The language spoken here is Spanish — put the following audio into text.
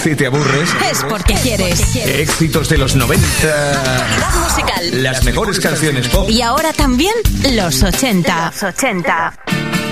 Si te aburres, es porque quieres. Éxitos de los 90. Calidad musical. Las mejores canciones pop. Y ahora también los 80.